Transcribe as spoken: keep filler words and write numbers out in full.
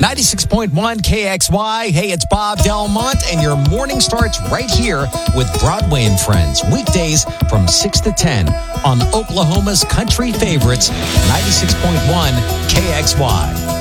ninety-six point one K X Y. Hey, it's Bob Delmont, and your morning starts right here with Broadway and Friends. Weekdays from six to ten on Oklahoma's country favorites, ninety-six point one K X Y.